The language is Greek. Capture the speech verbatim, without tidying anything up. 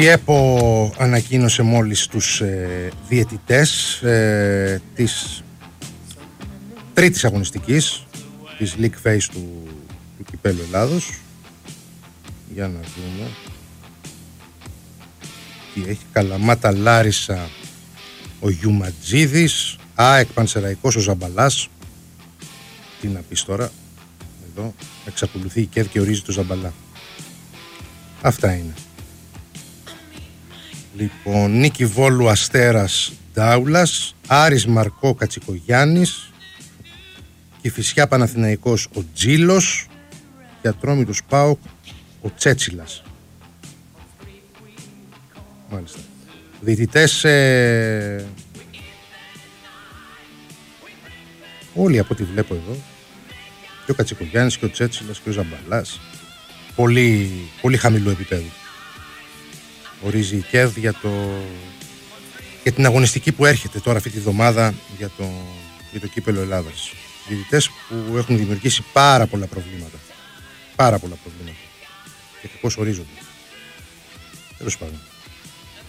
Η ΕΠΟ ανακοίνωσε μόλις τους ε, διαιτητές ε, της τρίτης αγωνιστικής της League Phase του, του Κυπέλλου Ελλάδος. Για να δούμε τι έχει. Καλαμάτα Λάρισα ο Γιουματζίδης, ΑΕΚ Πανσεραϊκός ο Ζαμπαλάς. Τι να πεις τώρα. Εδώ εξακολουθεί η ΚΕΔ και ορίζει το Ζαμπαλά. Αυτά είναι. Λοιπόν, Νίκη Βόλου Αστέρας Ντάουλας, Άρης Μαρκό Κατσικογιάννης, Κηφισιά Παναθηναϊκός ο Τζίλος και Ατρόμητος ΠΑΟΚ ο Τσέτσιλας. Μάλιστα. Διαιτητές ε... όλοι από ό,τι βλέπω εδώ, και ο Κατσικογιάννης και ο Τσέτσιλας και ο Ζαμπαλάς, πολύ, πολύ χαμηλού επίπεδου. Ορίζει η ΚΕΔ για, το... για την αγωνιστική που έρχεται τώρα αυτή τη βδομάδα για το, για το Κύπελλο Ελλάδας. Διαιτητές που έχουν δημιουργήσει πάρα πολλά προβλήματα. Πάρα πολλά προβλήματα. Και κακώς ορίζονται. Τέλος πάντων.